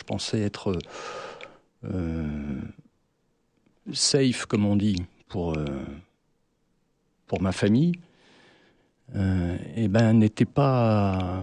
pensais être safe, comme on dit, pour ma famille, n'était pas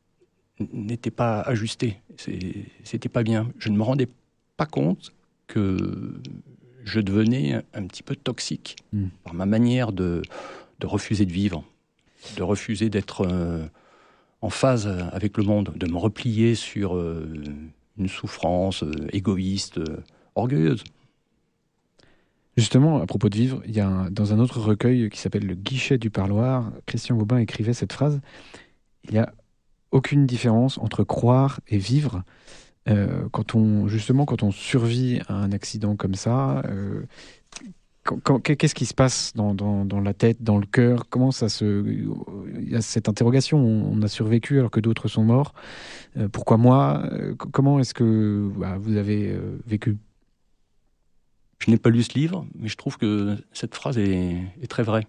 ajusté. C'était pas bien. Je ne me rendais pas compte que je devenais un petit peu toxique par ma manière de refuser de vivre, de refuser d'être en phase avec le monde, de me replier sur une souffrance égoïste, orgueilleuse. Justement, à propos de vivre, il y a dans un autre recueil qui s'appelle Le Guichet du Parloir, Christian Bobin écrivait cette phrase: il n'y a aucune différence entre croire et vivre. Quand on survit à un accident comme ça, qu'est-ce qui se passe dans la tête, dans le cœur? Il y a cette interrogation. On a survécu alors que d'autres sont morts. Pourquoi moi? Comment est-ce que vous avez vécu? Je n'ai pas lu ce livre, mais je trouve que cette phrase est très vraie.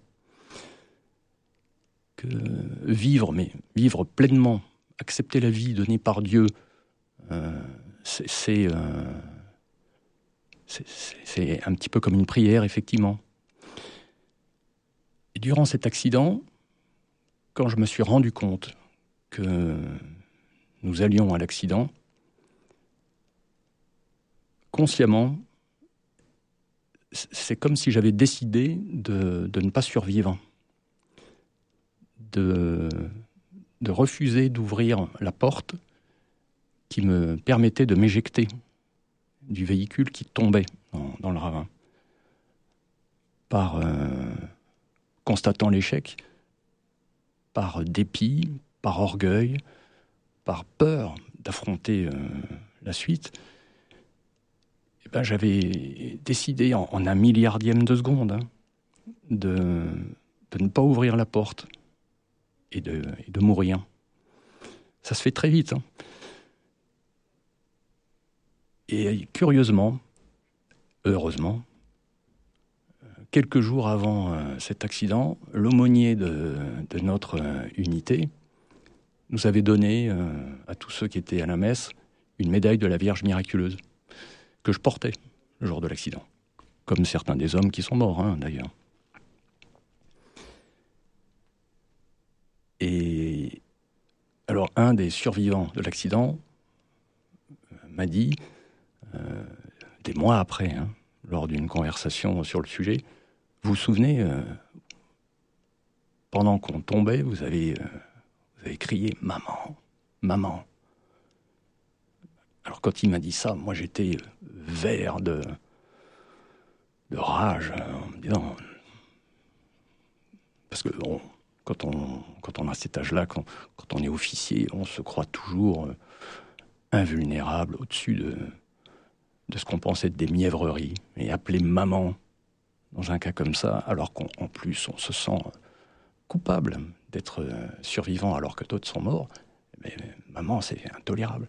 Que vivre, mais vivre pleinement, accepter la vie donnée par Dieu, c'est un petit peu comme une prière, effectivement. Et durant cet accident, quand je me suis rendu compte que nous allions à l'accident, consciemment, c'est comme si j'avais décidé de ne pas survivre, de refuser d'ouvrir la porte qui me permettait de m'éjecter du véhicule qui tombait dans le ravin. Par constatant l'échec, par dépit, par orgueil, par peur d'affronter la suite, j'avais décidé en un milliardième de seconde de ne pas ouvrir la porte et de mourir. Ça se fait très vite. Et curieusement, heureusement, quelques jours avant cet accident, l'aumônier de notre unité nous avait donné à tous ceux qui étaient à la messe une médaille de la Vierge miraculeuse que je portais le jour de l'accident, comme certains des hommes qui sont morts, d'ailleurs. Et alors, un des survivants de l'accident m'a dit, des mois après, lors d'une conversation sur le sujet, vous vous souvenez, pendant qu'on tombait, vous avez crié « Maman, maman ». Alors quand il m'a dit ça, moi j'étais vert de rage, en me disant... Parce que quand on a cet âge-là, quand on est officier, on se croit toujours invulnérable, au-dessus de ce qu'on pense être des mièvreries. Et appeler maman dans un cas comme ça, alors qu'en plus on se sent coupable d'être survivant alors que d'autres sont morts, mais maman, c'est intolérable.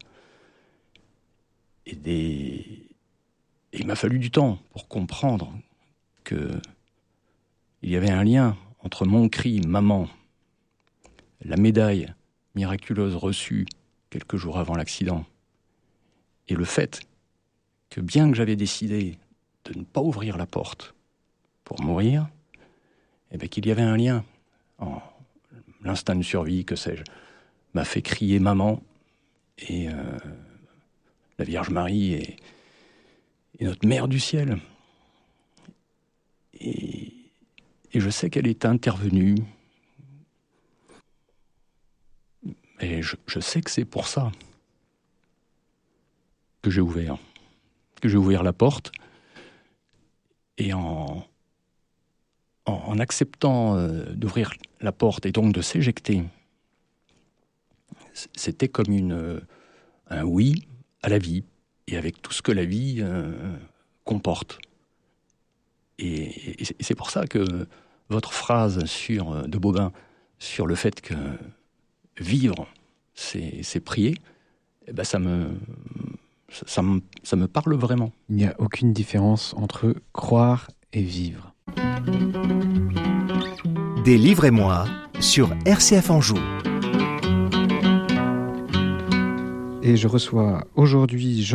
Et il m'a fallu du temps pour comprendre qu'il y avait un lien entre mon cri « Maman », la médaille miraculeuse reçue quelques jours avant l'accident, et le fait que bien que j'avais décidé de ne pas ouvrir la porte pour mourir, qu'il y avait un lien. L'instinct de survie, que sais-je, m'a fait crier « Maman », et la Vierge Marie est notre Mère du ciel. Et je sais qu'elle est intervenue. Et je sais que c'est pour ça que j'ai ouvert la porte. Et en acceptant d'ouvrir la porte et donc de s'éjecter, c'était comme un oui à la vie, et avec tout ce que la vie comporte. Et c'est pour ça que votre phrase de Bobin sur le fait que vivre, c'est prier, ça me parle vraiment. Il n'y a aucune différence entre croire et vivre. Des livres et moi sur RCF Anjou. Et je reçois aujourd'hui